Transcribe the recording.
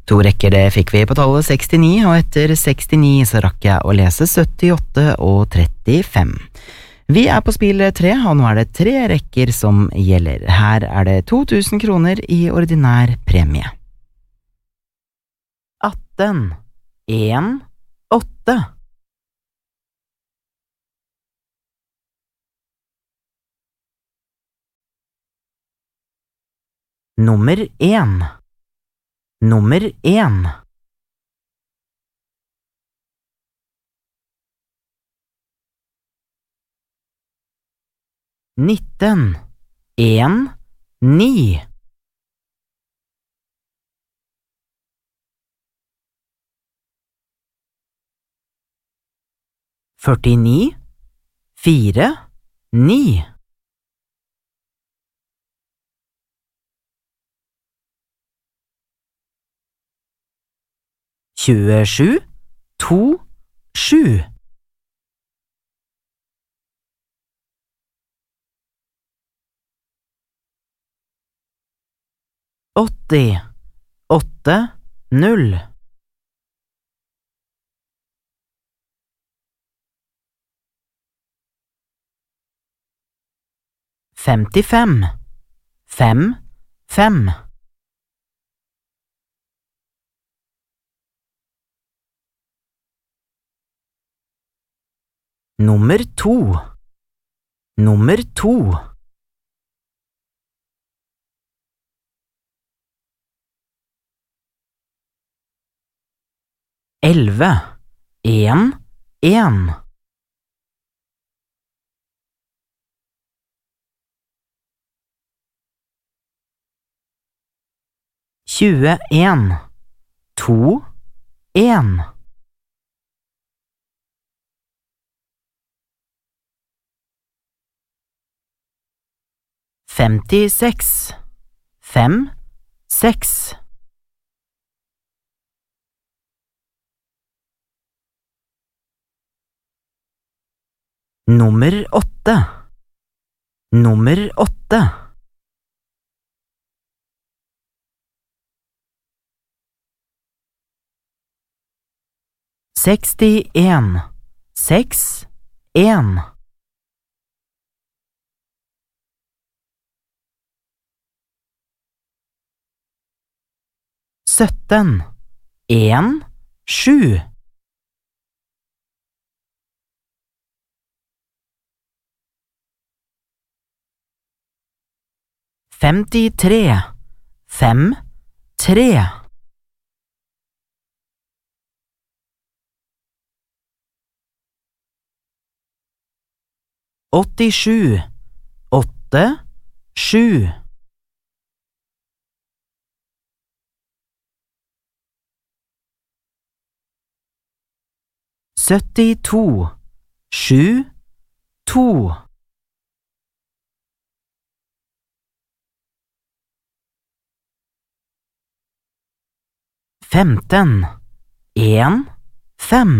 To rekker det fikk vi på tallet 69, og etter 69 så rakk jeg å lese 78 og 35. Vi på spill 3, og nå det 3 rekker som gjelder. Her det 2000 kroner i ordinær premie. 18, 1, 8. Nummer 1. Nummer 1. Nitten, 1, 9. Førtini, 4, 9. Tjuesju, 2, 7. Åtti, 8, 0. Femtifem, 5, 5. Nummer 2. Nummer 2. Elleve, 1, 1. Tjueen, 2, 1. Femtiseks, 5, 6. Nummer 8. Nummer 8. Sekstien, 6, 1. Sytten, 1, 7. Femtitre, 5, 3. Åttisju, 8, 7. Syttito, 7, 2. Femten, 1, 5.